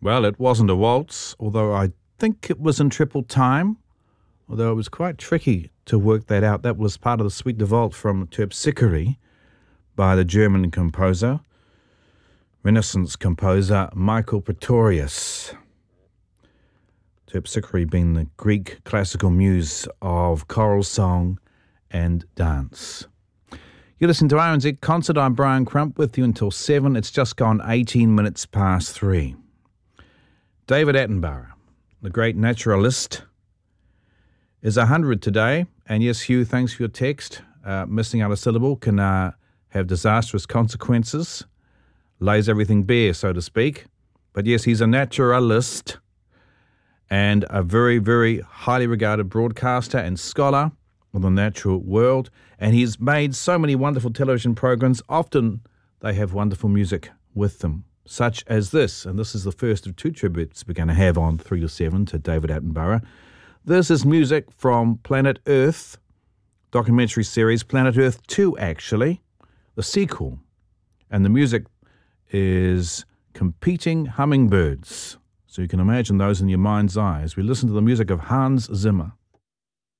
Well, it wasn't a waltz, although I think it was in triple time, although it was quite tricky to work that out. That was part of the Suite de Waltz from Terpsichore by the German composer, Renaissance composer Michael Praetorius. Terpsichore being the Greek classical muse of choral song and dance. You're listening to RNZ Concert. I'm Brian Crump with you until 7. It's just gone 18 minutes past 3. David Attenborough, the great naturalist, is 100 today. And yes, Hugh, thanks for your text. Missing out a syllable can have disastrous consequences. Lays everything bare, so to speak. But yes, he's a naturalist and a very, very highly regarded broadcaster and scholar of the natural world. And he's made so many wonderful television programs. Often they have wonderful music with them, such as this. And this is the first of two tributes we're going to have on 3 to 7 to David Attenborough. This is music from Planet Earth, documentary series, Planet Earth 2 actually, the sequel. And the music is Competing Hummingbirds. So you can imagine those in your mind's eye as we listen to the music of Hans Zimmer.